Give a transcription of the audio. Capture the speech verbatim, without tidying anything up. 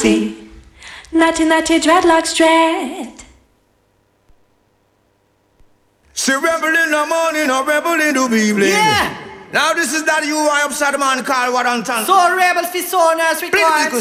naughty, naughty, naughty dreadlocks dread. She rebel in the morning or rebel in the evening. Yeah. Now this is that you are upside the man called what on time. So rebel for so nurse records.